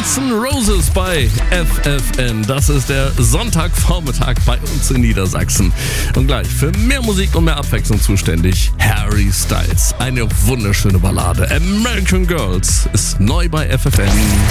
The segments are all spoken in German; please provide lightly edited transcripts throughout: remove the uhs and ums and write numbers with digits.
Guns N' Roses bei FFN. Das ist der Sonntagvormittag bei uns in Niedersachsen. Und gleich für mehr Musik und mehr Abwechslung zuständig Harry Styles. Eine wunderschöne Ballade. American Girls ist neu bei FFN.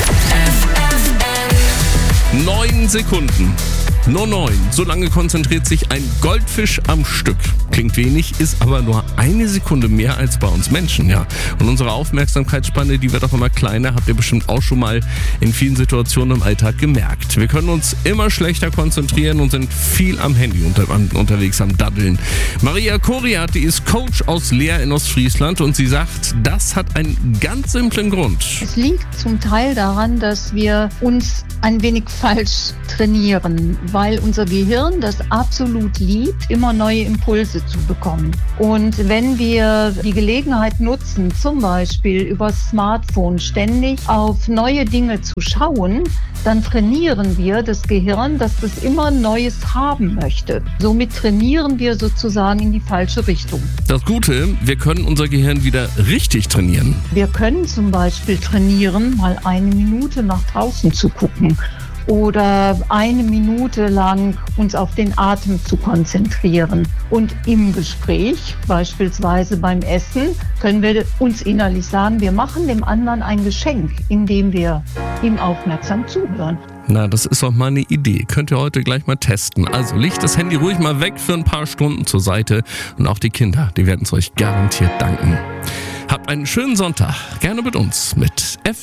9 Sekunden. Nur 9. So lange konzentriert sich ein Goldfisch am Stück. Klingt wenig, ist aber nur eine Sekunde mehr als bei uns Menschen, ja. Und unsere Aufmerksamkeitsspanne, die wird auch immer kleiner, habt ihr bestimmt auch schon mal in vielen Situationen im Alltag gemerkt. Wir können uns immer schlechter konzentrieren und sind viel am Handy unterwegs am Daddeln. Maria Koriat, die ist Coach aus Leer in Ostfriesland und sie sagt, das hat einen ganz simplen Grund. Es liegt zum Teil daran, dass wir uns ein wenig falsch trainieren, weil unser Gehirn das absolut liebt, immer neue Impulse zu bekommen. Und wenn wir die Gelegenheit nutzen, zum Beispiel über das Smartphone ständig auf neue Dinge zu schauen, dann trainieren wir das Gehirn, dass das immer Neues haben möchte. Somit trainieren wir sozusagen in die falsche Richtung. Das Gute, wir können unser Gehirn wieder richtig trainieren. Wir können zum Beispiel trainieren, mal 1 Minute nach draußen zu gucken. Oder 1 Minute lang uns auf den Atem zu konzentrieren. Und im Gespräch, beispielsweise beim Essen, können wir uns innerlich sagen, wir machen dem anderen ein Geschenk, indem wir ihm aufmerksam zuhören. Na, das ist doch mal eine Idee. Könnt ihr heute gleich mal testen. Also legt das Handy ruhig mal weg für ein paar Stunden zur Seite. Und auch die Kinder, die werden es euch garantiert danken. Habt einen schönen Sonntag. Gerne mit uns mit FFN.